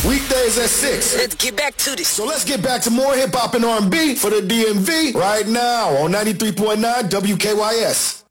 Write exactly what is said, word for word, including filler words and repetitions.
Weekdays at six. Let's get back to this. So let's get back to more hip-hop and R and B for the D M V right now on ninety-three point nine W K Y S.